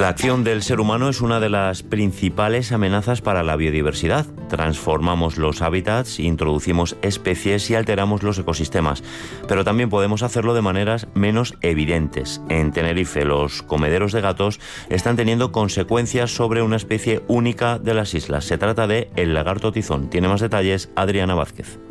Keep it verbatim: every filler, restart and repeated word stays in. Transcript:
La acción del ser humano es una de las principales amenazas para la biodiversidad. Transformamos los hábitats, introducimos especies y alteramos los ecosistemas. Pero también podemos hacerlo de maneras menos evidentes. En Tenerife, los comederos de gatos están teniendo consecuencias sobre una especie única de las islas. Se trata de el lagarto tizón. Tiene más detalles Adriana Vázquez.